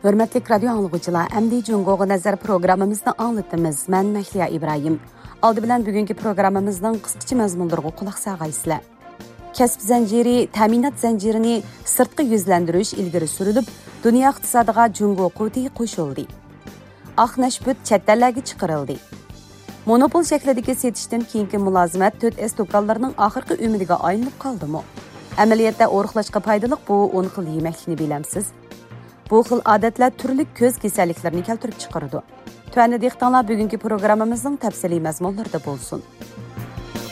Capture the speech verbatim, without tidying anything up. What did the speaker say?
Hörmətli radio anlıqçılar, əmdi Cungoğa nəzər proqramımızda anlatımız. Mən Məhliya İbrahim. Aldı bilən bugünkü proqramımızdan qısqıcı məzmunlarına qulaq sağaysızlar. Kəsb zənciri, təminat zəncirini sırtqı yüzləndiriş ilgiri sürülüb, dünya iqtisadiga Cungo quvveti qoşuldu. Aq nəşbüt çətlərlərə çıxırıldı. Monopol şəklidəki setişdən keyinki mülazimət dörd S do'konlarının axırqı ümidiga aylanıb qaldımı? Əməliyyatda oruqlaşqa paydalıq bu on xil yeməklikni biləmsiz? Bu xil adətlər türlü köz kasalliklarini keltirib chiqaradi. Tuanni dehqonlar bugungi programmamizning tafsiliy mazmunlarida bo'lsin.